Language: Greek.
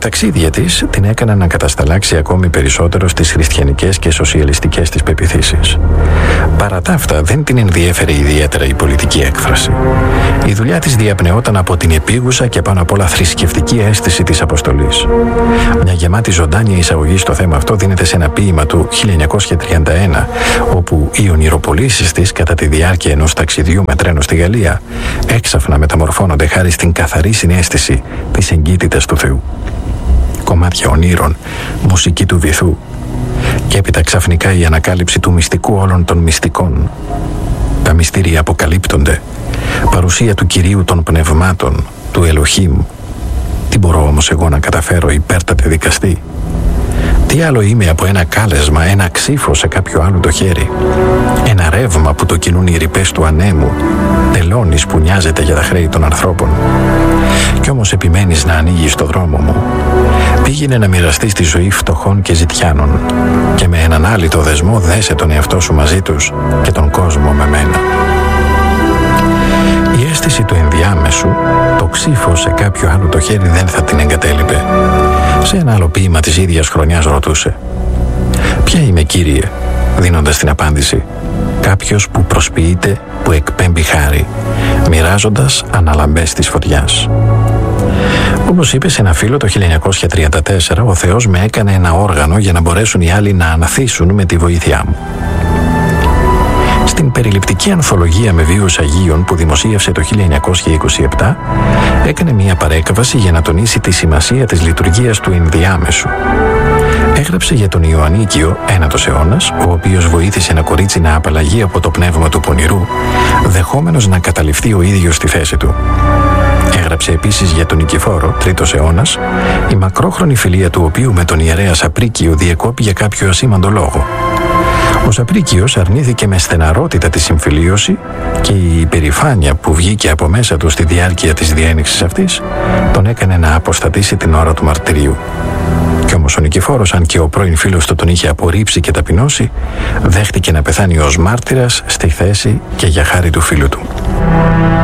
ταξίδια της την έκαναν να κατασταλάξει ακόμη περισσότερο στις χριστιανικές και σοσιαλιστικές της πεποιθήσεις. Παρά τα αυτά, δεν την ενδιέφερε ιδιαίτερα η πολιτική έκφραση. Η δουλειά της διαπνεόταν από την επίγουσα και πάνω απ' όλα θρησκευτική αίσθηση της αποστολής. Μια γεμάτη ζωντάνια εισαγωγή στο θέμα αυτό δίνεται σε ένα ποίημα του 1931, όπου οι ονειροπολίσεις της κατά τη διάρκεια ενός ταξιδιού με τρένο στη Γαλλία έξαφνα μεταμορφώνονται χάρη στην καθαρή συναίσθηση της εγκύτητας του Θεού. Κομμάτια ονείρων, μουσική του βυθού και έπειτα ξαφνικά η ανακάλυψη του μυστικού όλων των μυστικών. Τα μυστήρια αποκαλύπτονται, παρουσία του Κυρίου των πνευμάτων, του Ελοχήμ. Τι μπορώ όμως εγώ να καταφέρω, υπέρτατε δικαστή? Τι άλλο είμαι από ένα κάλεσμα, ένα ξύφο σε κάποιο άλλο το χέρι, ένα ρεύμα που το κινούν οι ρηπές του ανέμου, τελώνης που νοιάζεται για τα χρέη των ανθρώπων? Κι όμως επιμένεις να ανοίγεις το δρόμο μου. Πήγαινε να μοιραστείς τη ζωή φτωχών και ζητιάνων και με έναν άλυτο δεσμό δέσε τον εαυτό σου μαζί τους και τον κόσμο με μένα. Η αίσθηση του ενδιάμεσου, το ξύφο σε κάποιο άλλο το χέρι δεν θα την εγκατέλειπε. Σε ένα άλλο ποίημα της ίδιας χρονιάς ρωτούσε: «Ποια είμαι, Κύριε?» δίνοντας την απάντηση: «Κάποιος που προσποιείται, που εκπέμπει χάρη, μοιράζοντας αναλαμπές της φωτιάς». Όπως είπε σε ένα φίλο το 1934, ο Θεός με έκανε ένα όργανο για να μπορέσουν οι άλλοι να ανθίσουν με τη βοήθειά μου. Στην περιληπτική ανθολογία με βίους Αγίων που δημοσίευσε το 1927, έκανε μια παρέκβαση για να τονίσει τη σημασία της λειτουργίας του ενδιάμεσου. Έγραψε για τον Ιωαννίκιο, 9ος αιώνας, ο οποίος βοήθησε ένα κορίτσι να απαλλαγεί από το πνεύμα του πονηρού, δεχόμενος να καταληφθεί ο ίδιος στη θέση του. Έγραψε επίσης για τον Νικηφόρο, 3ος αιώνας, η μακρόχρονη φιλία του οποίου με τον ιερέα Σαπρίκιο διεκόπη για κάποιο ασήμαντο λόγο. Ο Σαπρίκιος αρνήθηκε με στεναρότητα τη συμφιλίωση και η υπερηφάνεια που βγήκε από μέσα του στη διάρκεια της διένεξης αυτής τον έκανε να αποστατήσει την ώρα του μαρτυρίου. Κι όμως ο Νικηφόρος, αν και ο πρώην φίλος του τον είχε απορρίψει και ταπεινώσει, δέχτηκε να πεθάνει ως μάρτυρας στη θέση και για χάρη του φίλου του.